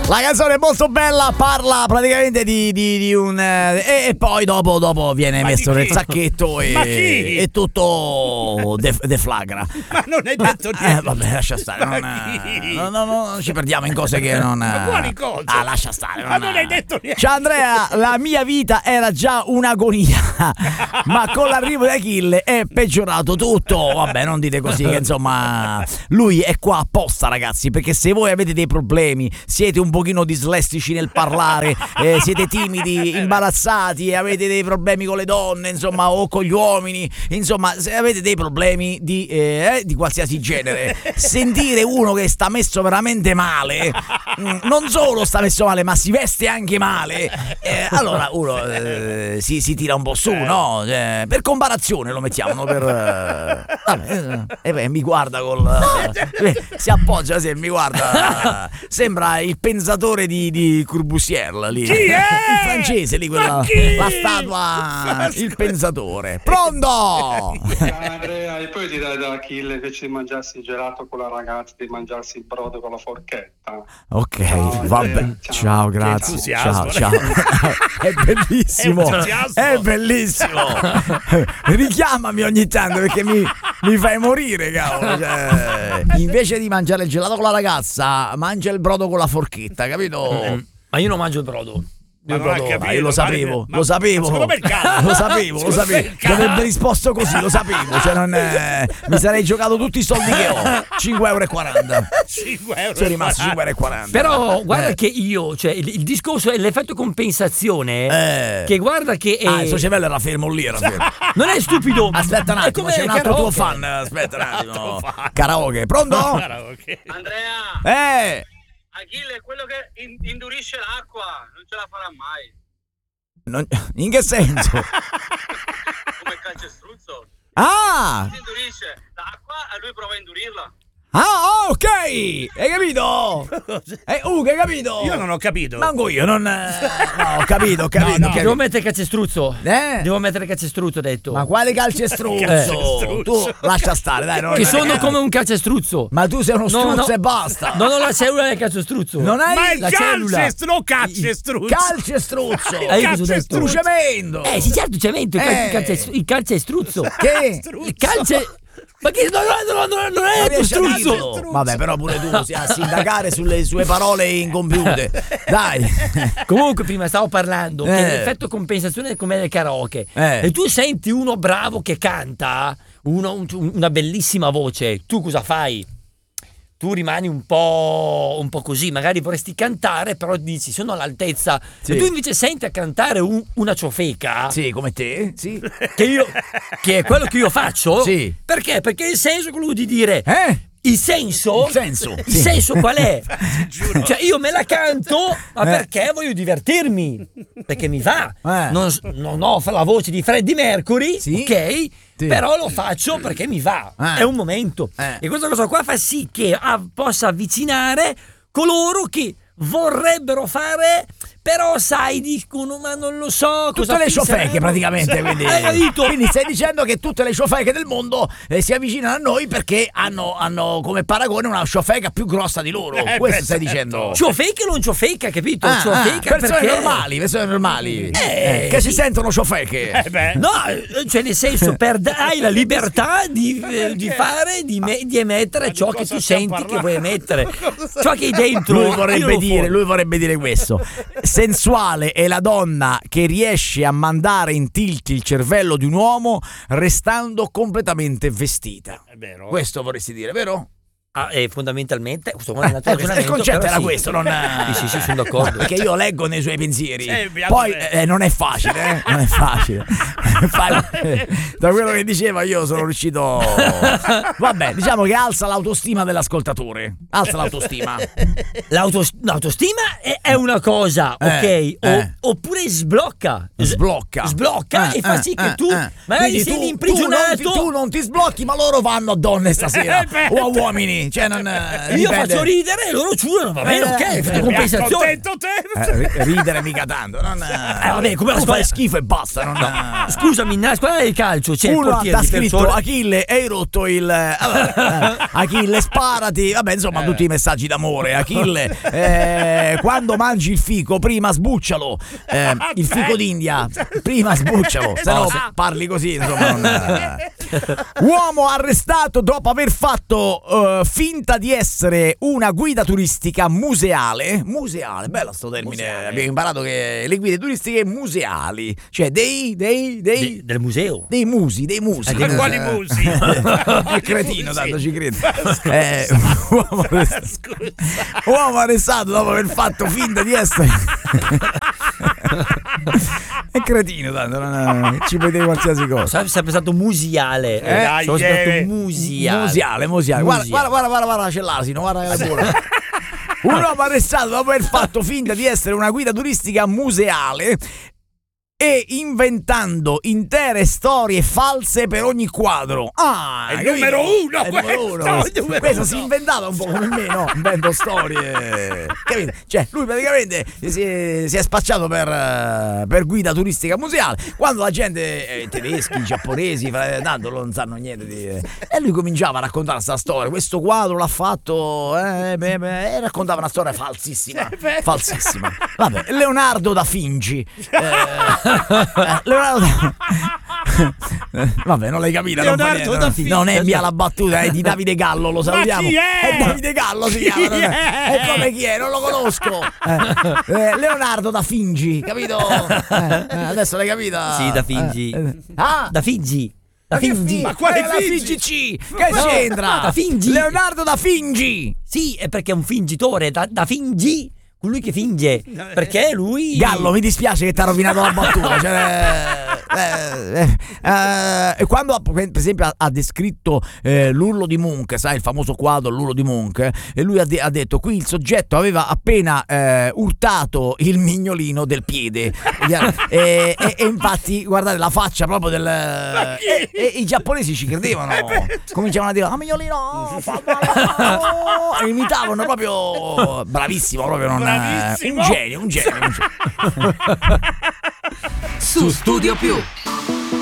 La canzone è molto bella, parla praticamente di un e poi dopo viene messo nel sacchetto e tutto deflagra. Ma non hai detto niente. Vabbè, lascia stare. Non ci perdiamo in cose che non. Ma quali cose? Lascia stare. Ma non hai detto niente. Ciao Andrea, la mia vita era già un'agonia, ma con l'arrivo di Achille è peggiorato tutto. Vabbè, non dite così, che insomma lui è qua apposta, ragazzi, perché se voi avete dei problemi, siete un pochino dislessici nel parlare, siete timidi, imbarazzati, avete dei problemi con le donne, insomma, o con gli uomini, insomma, se avete dei problemi di qualsiasi genere, sentire uno che sta messo veramente male, non solo sta messo male, ma si veste anche male, allora uno si tira un po' su, no? Per comparazione lo mettiamo, mi guarda si appoggia, se mi guarda, sembra il pensatore di Corbusier lì. Chi è? Il francese lì, la statua, il pensatore. Pronto? Andrea, e poi direi da Achille, invece di mangiarsi il gelato con la ragazza, di mangiarsi il brodo con la forchetta. Ok, Ciao, vabbè. Ciao, grazie. Ciao. È bellissimo. È bellissimo. Richiamami ogni tanto perché mi fai morire, cavolo. Invece di mangiare il gelato con la ragazza, mangia il brodo con la forchetta, capito? Ma io non mangio il brodo. Io lo sapevo. Ti avrebbe risposto così, lo sapevo. Mi sarei giocato tutti i soldi che ho. 5,40 €. Sono rimasto 5,40 €. Però guarda che io, il discorso è l'effetto compensazione. Che guarda che il suo cervello era fermo lì, non è stupido. Aspetta un attimo, c'è un altro tuo fan. Aspetta un attimo. Karaoke, pronto? Andrea! Achille è quello che indurisce l'acqua, non ce la farà mai. In che senso? Come il calcestruzzo. Si indurisce l'acqua e lui prova a indurirla. Ok! Hai capito? Ugo, hai capito? Io non ho capito. Manco io, no, ho capito. Devo mettere calcestruzzo. Devo mettere calcestruzzo, ho detto. Ma quale calcestruzzo? Tu lascia stare, dai. Che sono come un calcestruzzo. Ma tu sei uno struzzo e basta. Non ho la cellula del calcestruzzo. Non hai la cellula. Calcestruzzo. Calcestruzzo. Tu cemento. Sì, certo, cemento. Il calcestruzzo. Che? Il calce... Ma che non è struzzo! Vabbè, però pure tu a sindacare sulle sue parole incompiute. Dai. Comunque prima stavo parlando che l'effetto compensazione è come nel karaoke. E tu senti uno bravo che canta, una bellissima voce, tu cosa fai? Tu rimani un po' così, magari vorresti cantare, però dici sono all'altezza. Sì. E tu invece senti a cantare una ciofeca. Sì, come te, sì. Che è quello che io faccio. Sì. Perché? Perché il senso è quello di dire il senso qual è? Cioè io me la canto, ma perché voglio divertirmi? Perché mi va. Non ho la voce di Freddie Mercury, ok? Sì. Però lo faccio perché mi va, è un momento. E questa cosa qua fa sì che possa avvicinare coloro che vorrebbero fare, però sai, dicono ma non lo so. Tutte le ciofeche praticamente, quindi. Quindi stai dicendo che tutte le ciofeche del mondo si avvicinano a noi perché hanno come paragone una ciofeca più grossa di loro. Questo stai dicendo. Ciofeche o non ciofeca, capito? Persone normali che si sentono ciofeche. No, cioè nel senso, hai la libertà di fare, di emettere ciò che tu senti che vuoi emettere, ciò che hai dentro. Lui vorrebbe dire questo. Sensuale è la donna che riesce a mandare in tilt il cervello di un uomo restando completamente vestita. È vero. Questo vorresti dire, vero? Fondamentalmente il concetto era questo, non sì, sono d'accordo. Perché io leggo nei suoi pensieri. Poi non è facile, non è facile. Da quello che diceva io sono riuscito. Vabbè, diciamo che alza l'autostima dell'ascoltatore. Alza l'autostima. L'autostima è una cosa, ok? Oppure sblocca e fa sì che tu magari sei imprigionato. Tu non ti sblocchi, ma loro vanno a donne stasera o a uomini. Giovanni? Cioè, non, io faccio ridere e loro ciurano, va bene, ok, compensazione. Ridere mica tanto. Vabbè, come tu fai schifo e basta. Non... Scusami, nella squadra di calcio c'è uno il ha scritto Achille, hai rotto il... Achille, sparati. Vabbè, insomma, tutti i messaggi d'amore. Achille, quando mangi il fico, prima sbuccialo. Il fico d'India, prima sbuccialo. Se no parli così, insomma. Uomo arrestato dopo aver fatto finta di essere una guida turistica museale. Museale, bello sto termine. Museale. Abbiamo imparato che le guide turistiche museali, cioè del museo, dei musi. Ma quali musi? Che cretino, tanto ci credo. Uomo arrestato dopo aver fatto finta di essere è cretino, tanto non ci vede qualsiasi cosa. Sempre stato museale. Sono stato museale. Guarda, c'è l'asino, guarda che buona. Un uomo arrestato dopo aver fatto finta di essere una guida turistica museale e inventando intere storie false per ogni quadro. È il numero uno. Questo si inventava un po' come me, no? Invento storie. Capite? Cioè, lui praticamente si è spacciato per guida turistica museale. Quando la gente, tedeschi, giapponesi, tanto non sanno niente e lui cominciava a raccontare questa storia. Questo quadro l'ha fatto e raccontava una storia falsissima. Vabbè, Leonardo da Vinci. Vabbè, non l'hai capita. Non è mia la battuta, è di Davide Gallo, lo salutiamo. Ma chi è? Davide Gallo si chiama. E come chi è? Non lo conosco. Leonardo da Vinci, capito? Adesso l'hai capita? Sì, da Vinci. Da Vinci. Ma quale Fingi? Che c'entra? Da Vinci. Leonardo da Vinci. Sì, è perché è un fingitore. Da Vinci. Colui che finge. Perché lui. Gallo, mi dispiace che ti ha rovinato la battuta. Quando per esempio ha descritto l'urlo di Munch, sai, il famoso quadro l'urlo di Munch, e lui ha detto qui il soggetto aveva appena urtato il mignolino del piede e infatti guardate la faccia proprio del e i giapponesi ci credevano, cominciavano a dire mignolino e imitavano proprio. Bravissimo, proprio non un genio. Su Studio Più.